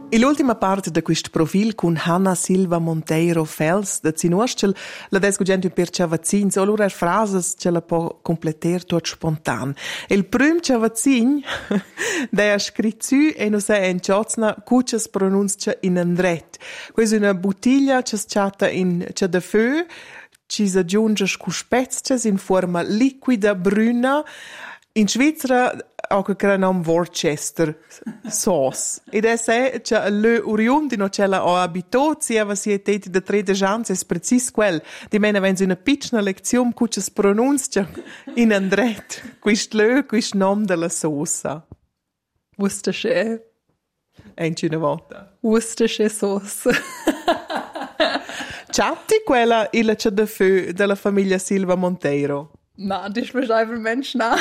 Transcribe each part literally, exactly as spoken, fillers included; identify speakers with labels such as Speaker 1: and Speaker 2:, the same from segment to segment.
Speaker 1: E l'ultima parte di questo profilo con Hanna Silva Monteiro Fels da Zinuschel la desgugente un per Ciavazzin, so allora frases ce la può completare tutto spontan. E il primo Ciavazzin da ha scritto e non sa in ciozna cuccia si pronuncia in andret. Questa è una bottiglia che si chatta in c'è da feu, ci si aggiunge con spezie in forma liquida, bruna. In Svizzera ho che nome Worcester sauce. Ed è se che le oriundi non ce la ho abituato, si aveva si eteti da tre dejanze, è precis quel. Di mena venzi una piccola lezione che si pronuncia in andret. Questo le, questo nome della sauce.
Speaker 2: Worcestershire.
Speaker 1: E in una volta.
Speaker 2: Worcestershire sauce.
Speaker 1: Chatti quella il c'è da feu della famiglia Silva Monteiro.
Speaker 2: No, das beschreibt ein Mensch nach.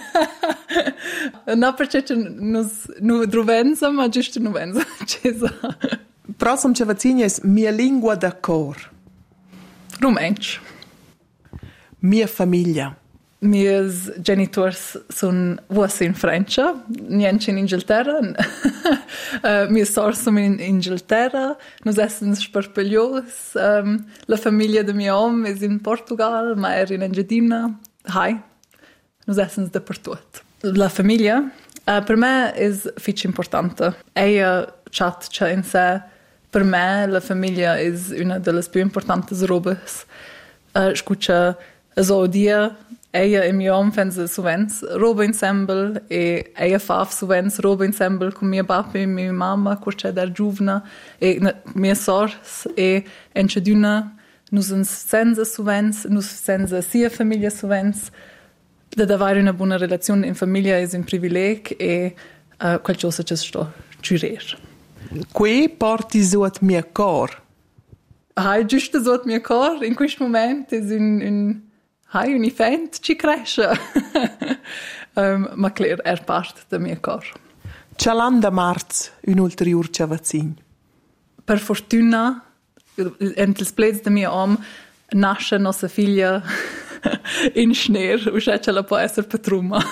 Speaker 2: No, perché nos nu drovenza, ma giusto nu venza.
Speaker 1: Prossimo Ciavazzini è mia lingua da cor.
Speaker 2: Rumensch.
Speaker 1: Mia famiglia.
Speaker 2: Miei genitori sono vuoti in Francia, niente in Inghilterra. uh, Mie sorelle sono in Inghilterra, noi siamo sparpaglios. Um, la famiglia di mio uomo è in Portugal, ma è in Engadina. Hai, noi siamo dappertutto. La famiglia uh, per me è molto importante. Ella chat c'è in sé. Per me la famiglia è una delle più importanti robe. Uh, Scuccia so dia. Ella e mio uomo fanno sovens roba insieme e ella fa sovens roba insieme con mio papà e mia mamma quando c'è da giovane e mia sorella e enceduna noi siamo senza sovens, noi senza sia famiglia sovens. Da avere una buona relazione in famiglia è un privilegio e uh, qualcosa che sto giurare.
Speaker 1: Qui porti su al mio cor.
Speaker 2: Ah, giusto su al mio cor in questo momento è un, un Hai un event ci cresce. um, ma Claire è parte del mio cor.
Speaker 1: Cialanda Marz, un ulteriore Ciavazzin.
Speaker 2: Per fortuna, entro il plez del mio uomo, nasce nostra figlia in Schneer, o cioè ce la può essere patruma.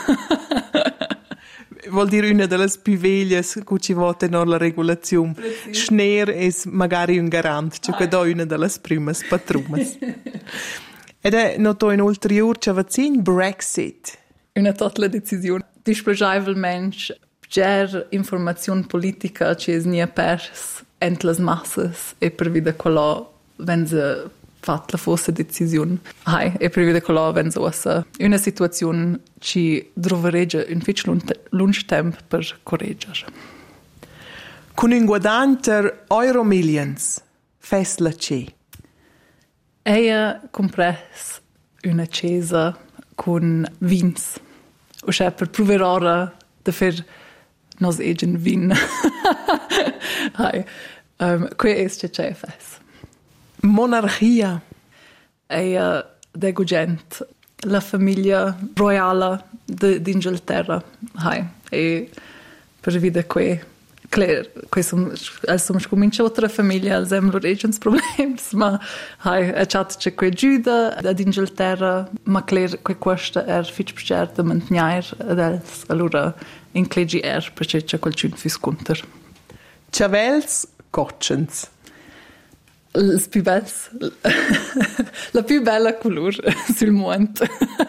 Speaker 1: Vuol dire una delle più veglie che ci vuole tenere la regolazione. Schneer è magari un garant, cioè che do una delle prime patrumas. Ed è noto in ulteriore Ciavazzin Brexit.
Speaker 2: Una totale decisione. Dispregevole mensch, ger informazione politica che è nie pers entre le masses e per vide quello wenn se fat la fosse decisione. Hai, e per vide quello wenn se ossa una situazione ci troveregge un fitch lunch tempo per correggere.
Speaker 1: Con un guadagno Euro Millions, festla c'è.
Speaker 2: Ella compress una chiesa con vins. O cioè per provare ora di fare nos egen vin. Hai. Um, qui è che c'è fes.
Speaker 1: Monarchia.
Speaker 2: Ella degugent la famiglia royale d'Inghilterra. Hai. E per vide qui Claire, questo also comincia altra famiglia, als haben regens problems, ma hai a chat che que giuda ad Inghilterra, ma Claire que questa er fitch becerta mantenere adels, allora in clegi er perché c'è qualcun fi sconter.
Speaker 1: Chavels Cotchens.
Speaker 2: Les più bels, la più bella color sul mondo.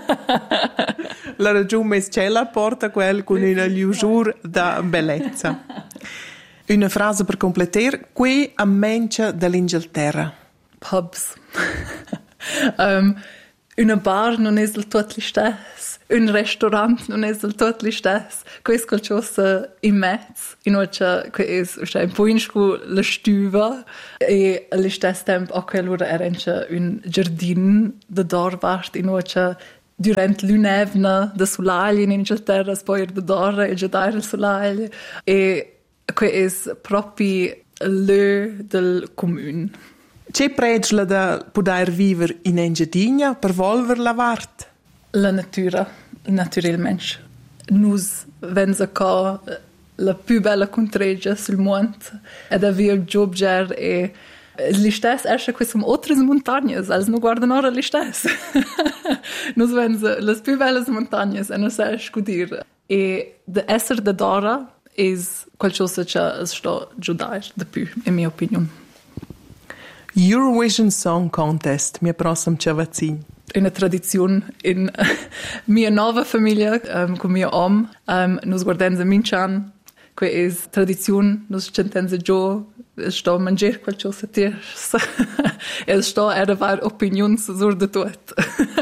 Speaker 1: La ragione è che la porta quel con una liusura da bellezza. Una frase per completare, qui a mencia dell'Inghilterra.
Speaker 2: Pubs. um, una bar non è del tutto lo stesso, un ristorante non è del tutto lo stesso. Questo è qualcosa in mezzo, in cui è cioè, un po' in scu la stuva e allo stesso tempo anche allora era un giardino da dorvart in cui durante l'unevna da solaglia in Inghilterra poi da dorre e giocare il solaglia e questo è proprio l'e del comune.
Speaker 1: C'è pregla da poter vivere in Engadina per volver la vart?
Speaker 2: La natura, naturalmente. Noi vengono la più bella contregia sul mondo ed avere giobger e le stesse esce queste altre montagne, als non guardano ora le stesse. Noi vengono le più belle montagne e non sai scudire. E di essere da Dora è qualcosa che sto giudare di più, in mia opinione.
Speaker 1: Eurovision Song Contest, mia prossima ciavazzin.
Speaker 2: Una tradizione in mia nuova famiglia, um, con mio uomo, um, nos guardiamo a Minchan, che è tradizione, nos sentiamo già, sto a mangiare qualcosa terzo, e sto a arrivare opinioni su di tutto.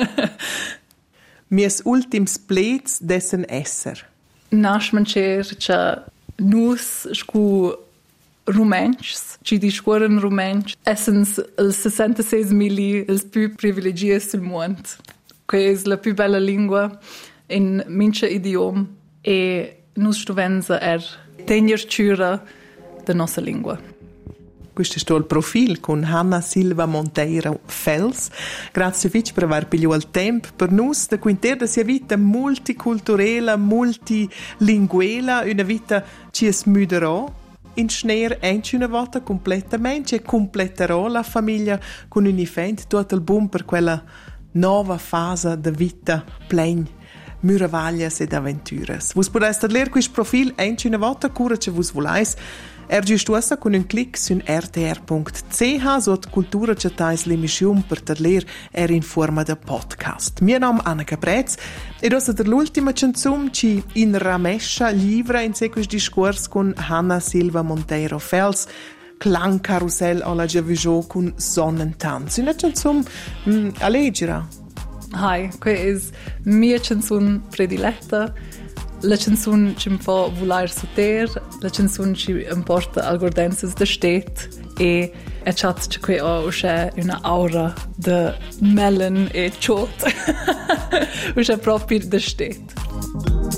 Speaker 1: Mias ultims plets dessen esser.
Speaker 2: Nas mangiare, che nus scu romances, ci discorren romances, essens il sessantasei mili ils più privilegiati del mondo. Che è la più bella lingua in mince idioma e nus stuvenza er tenir cura da nostra lingua.
Speaker 1: Questo è il profilo con Hanna Silva Monteiro Fels. Grazie Fitch per aver pigliato il tempo per noi da quinter da sia vita multiculturale, multilinguela, una vita ci es müderò in schneer anche una volta completamente e completerò la famiglia con un evento tutto il boom per quella nuova fase di vita plein muravaglias ed avventuras. Vos potete leggere questo profilo anche una volta cura che vos volais. Er giustosa con un clic su r t r punto c h sotto cultura che tais l'emissione per te ler er in forma de podcast. Mio nome è Anna Caprez ed ossa der l'ultima canzone ci in ramescia livra in sequis discors con Hanna Silva Monteiro Fels Klang Karussell alla Giavigiò con Sonnentanz. Una canzone mm, alleggera.
Speaker 2: Hai, questa è mia canzone prediletta. La canzone ci fa volare su terra, la canzone ci importa al guardenses da stet e è chat che qui ha uscì una aura di melon e ciot. Uscì proprio da stet.